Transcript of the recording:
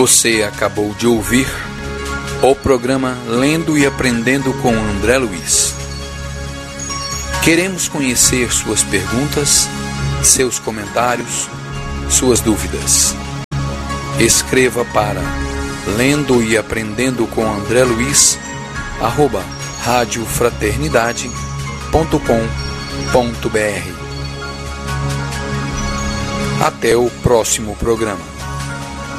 Você acabou de ouvir o programa Lendo e Aprendendo com André Luiz. Queremos conhecer suas perguntas, seus comentários, suas dúvidas. Escreva para Lendo e Aprendendo com André Luiz, @radiofraternidade.com.br. Até o próximo programa.